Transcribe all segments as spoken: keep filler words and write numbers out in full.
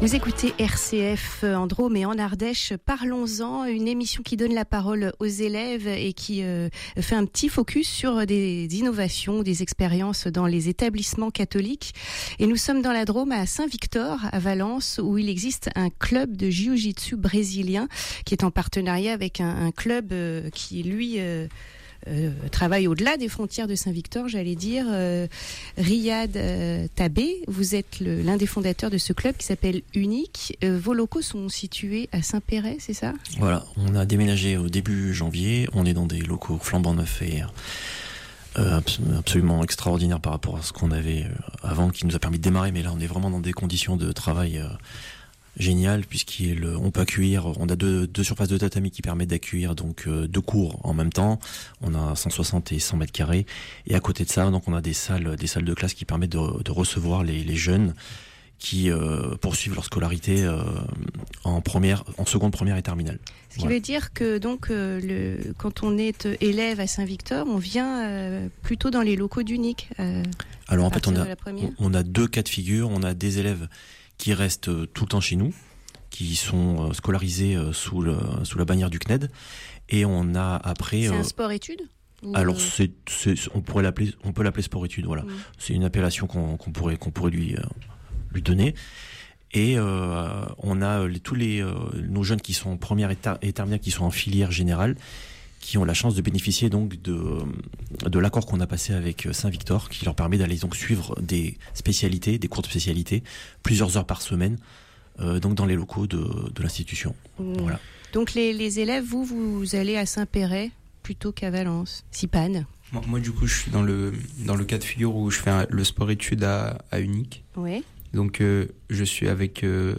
Vous écoutez R C F en Drôme et en Ardèche. Parlons-en, une émission qui donne la parole aux élèves et qui euh, fait un petit focus sur des innovations, des expériences dans les établissements catholiques. Et nous sommes dans la Drôme à Saint-Victor, à Valence, où il existe un club de jiu-jitsu brésilien qui est en partenariat avec un, un club euh, qui, lui... Euh, Euh, travaille au-delà des frontières de Saint-Victor, j'allais dire. Euh, Riyad euh, Tabé, vous êtes le, l'un des fondateurs de ce club qui s'appelle Unique. Euh, vos locaux sont situés à Saint-Péret, c'est ça ? Voilà, on a déménagé au début janvier, on est dans des locaux flambant neufs et euh, absolument extraordinaires par rapport à ce qu'on avait avant, qui nous a permis de démarrer, mais là on est vraiment dans des conditions de travail euh, génial, puisqu'on peut accueillir, on a deux, deux surfaces de tatami qui permettent d'accueillir donc euh, deux cours en même temps. On a cent soixante et cent mètres carrés, et à côté de ça, donc on a des salles, des salles de classe qui permettent de, de recevoir les, les jeunes qui euh, poursuivent leur scolarité euh, en première, en seconde, première et terminale. Ce qui voilà. veut dire que donc euh, le, quand on est élève à Saint-Victor, on vient euh, plutôt dans les locaux d'Unique. Euh, Alors en fait, on a, on a deux cas de figure. On a des élèves qui restent tout le temps chez nous, qui sont scolarisés sous, le, sous la bannière du C N E D, et on a après... C'est un sport-études ou... Alors c'est, c'est, on pourrait l'appeler, on peut l'appeler sport-études, voilà. Mmh. C'est une appellation qu'on, qu'on pourrait, qu'on pourrait lui, euh, lui donner. Et euh, on a les, tous les euh, nos jeunes qui sont en première et, ter- et terminale, qui sont en filière générale, qui ont la chance de bénéficier donc de de l'accord qu'on a passé avec Saint-Victor, qui leur permet d'aller donc suivre des spécialités, des cours de spécialité, plusieurs heures par semaine, euh, donc dans les locaux de de l'institution. Mmh. Voilà. Donc les les élèves, vous vous allez à Saint-Péret plutôt qu'à Valence, Sipane. Moi, moi du coup, je suis dans le dans le cas de figure où je fais un, le sport-études à à Unique. Ouais. Donc euh, je suis avec euh,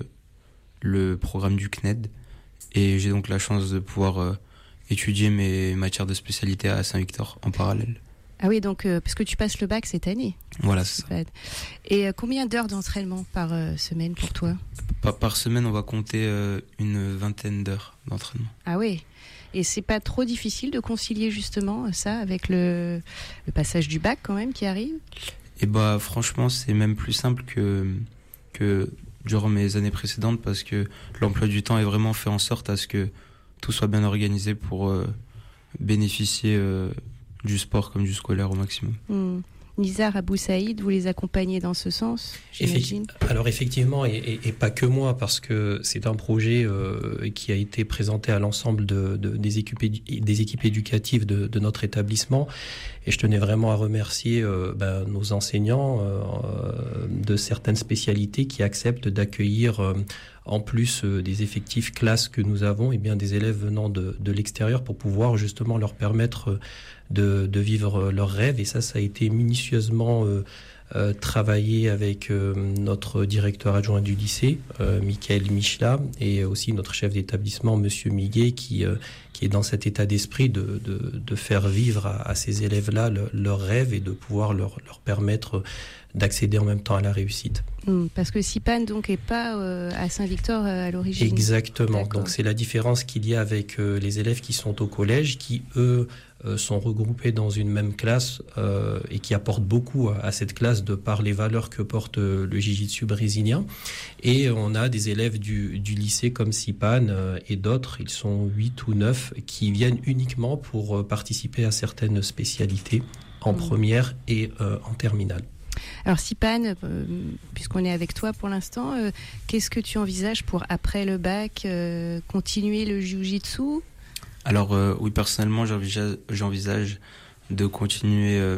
le programme du C N E D, et j'ai donc la chance de pouvoir euh, étudier mes matières de spécialité à Saint-Victor en parallèle. Ah oui, donc euh, parce que tu passes le bac cette année. Voilà, c'est ça. Et euh, combien d'heures d'entraînement par euh, semaine pour toi ? par, par semaine, on va compter euh, une vingtaine d'heures d'entraînement. Ah oui. Et c'est pas trop difficile de concilier justement ça avec le, le passage du bac quand même qui arrive ? Et bah franchement, c'est même plus simple que que durant mes années précédentes, parce que l'emploi du temps est vraiment fait en sorte à ce que tout soit bien organisé pour euh, bénéficier euh, du sport comme du scolaire au maximum. Mmh. Nizar Abou Saïd, vous les accompagnez dans ce sens, j'imagine ? Effecti- Alors effectivement, et, et, et pas que moi, parce que c'est un projet euh, qui a été présenté à l'ensemble de, de, des, équipes, des équipes éducatives de, de notre établissement. Et je tenais vraiment à remercier euh, ben, nos enseignants euh, de certaines spécialités qui acceptent d'accueillir, euh, en plus euh, des effectifs classes que nous avons, et bien des élèves venant de, de l'extérieur pour pouvoir justement leur permettre de, de vivre leurs rêves. Et ça, ça a été minutieusement euh, euh, travaillé avec euh, notre directeur adjoint du lycée, euh, Michael Michela, et aussi notre chef d'établissement, Monsieur Miguet, qui, euh, qui est dans cet état d'esprit de, de, de faire vivre à, à ces élèves-là le, leurs rêves et de pouvoir leur, leur permettre d'accéder en même temps à la réussite. Mmh, parce que Sipane donc est pas euh, à Saint-Victor euh, à l'origine. Exactement. D'accord. Donc c'est la différence qu'il y a avec euh, les élèves qui sont au collège, qui eux euh, sont regroupés dans une même classe euh, et qui apportent beaucoup à, à cette classe de par les valeurs que porte euh, le jiu-jitsu brésilien. Et on a des élèves du, du lycée comme Sipane euh, et d'autres, ils sont huit ou neuf, qui viennent uniquement pour euh, participer à certaines spécialités en mmh. première et euh, en terminale. Alors Sipane, euh, puisqu'on est avec toi pour l'instant, euh, qu'est-ce que tu envisages pour après le bac, euh, continuer le jiu-jitsu ? Alors euh, oui, personnellement, j'envisage, j'envisage de continuer euh,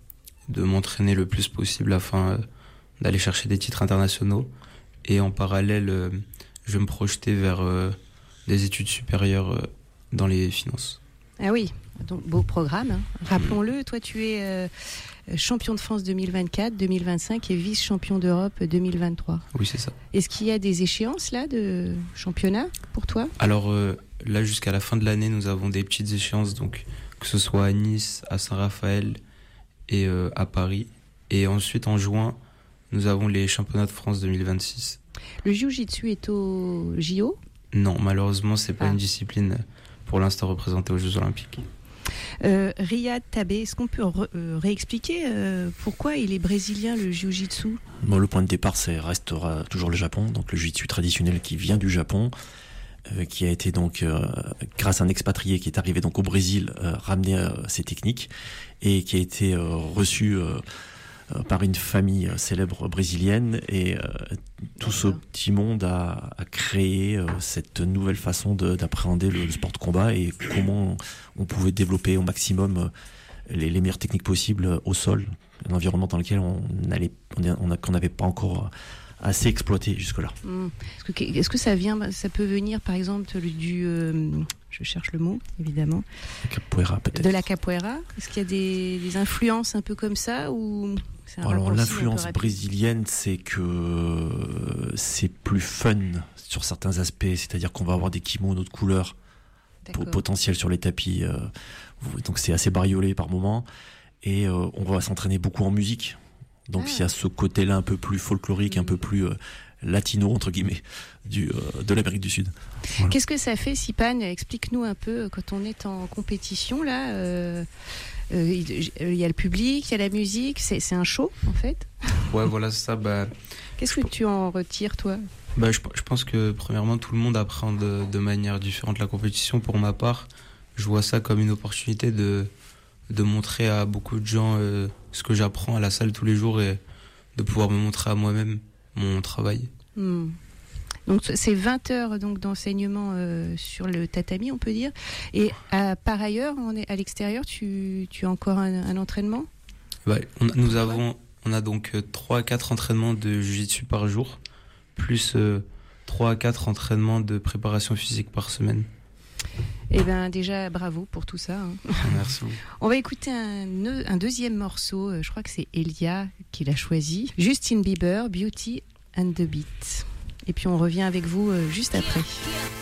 de m'entraîner le plus possible afin euh, d'aller chercher des titres internationaux. Et en parallèle, euh, je vais me projeter vers euh, des études supérieures euh, dans les finances. Ah oui, donc beau programme. Hein. Rappelons-le, toi tu es euh, champion de France deux mille vingt-quatre, deux mille vingt-cinq et vice-champion d'Europe deux mille vingt-trois. Oui, c'est ça. Est-ce qu'il y a des échéances là de championnat pour toi ? Alors euh, là, jusqu'à la fin de l'année, nous avons des petites échéances, donc que ce soit à Nice, à Saint-Raphaël et euh, à Paris. Et ensuite, en juin, nous avons les championnats de France deux mille vingt-six. Le jiu-jitsu est au J O ? Non, malheureusement, c'est pas ah. une discipline pour l'instant représentée aux Jeux Olympiques. Euh, Riyad Tabé, est-ce qu'on peut re- euh, réexpliquer euh, pourquoi il est brésilien, le jiu-jitsu? Bon, le point de départ, c'est restera toujours le Japon, donc le jiu-jitsu traditionnel qui vient du Japon, euh, qui a été donc, euh, grâce à un expatrié qui est arrivé donc au Brésil, euh, ramener euh, ses techniques et qui a été euh, reçu euh, euh, par une famille euh, célèbre brésilienne et euh, tout ce petit monde a, a créé euh, cette nouvelle façon de, d'appréhender le, le sport de combat et comment on pouvait développer au maximum euh, les, les meilleures techniques possibles au sol, un environnement dans lequel on allait, on a, qu'on n'avait pas encore assez exploité jusque-là. Mmh. Est-ce que, est-ce que ça vient, ça peut venir par exemple du, euh, je cherche le mot évidemment, Capoeira peut-être. De la capoeira. Est-ce qu'il y a des, des influences un peu comme ça ou c'est un Alors raccourci l'influence un peu rapide? brésilienne, c'est que c'est plus fun sur certains aspects, c'est-à-dire qu'on va avoir des kimonos de couleurs D'accord. potentiels sur les tapis, euh, donc c'est assez bariolé par moments, et euh, on va s'entraîner beaucoup en musique. Donc il Ah. y a ce côté-là un peu plus folklorique, un peu plus euh, latino entre guillemets du, euh, de l'Amérique du Sud. Voilà. Qu'est-ce que ça fait, Sipan? Explique-nous un peu quand on est en compétition là. Euh, euh, il il y a le public, il y a la musique, c'est, c'est un show en fait. Ouais, voilà, c'est ça. Bah, Qu'est-ce que tu en retires toi? bah, je, je pense que premièrement, tout le monde apprend de, de manière différente la compétition. Pour ma part, je vois ça comme une opportunité de, de montrer à beaucoup de gens euh, ce que j'apprends à la salle tous les jours et de pouvoir me montrer à moi-même mon travail. Hmm. Donc c'est vingt heures donc d'enseignement euh, sur le tatami, on peut dire. Et à, par ailleurs, on est à l'extérieur, tu, tu as encore un, un entraînement? Bah, on, nous avons, on a donc euh, trois à quatre entraînements de jiu-jitsu par jour, plus euh, trois à quatre entraînements de préparation physique par semaine. Eh bien déjà bravo pour tout ça. Hein. Merci beaucoup. On va écouter un, un deuxième morceau, euh, je crois que c'est Elia qui l'a choisi. Justin Bieber, Beauty and the Beat. Et puis on revient avec vous euh, juste après.